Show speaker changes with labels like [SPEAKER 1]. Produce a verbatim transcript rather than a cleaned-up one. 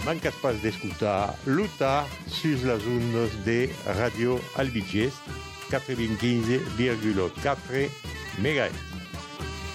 [SPEAKER 1] mancas pas d'escoltar Luta sus las ondas de Radio Albigès quatre-vingt-quinze virgule quatre megahertz.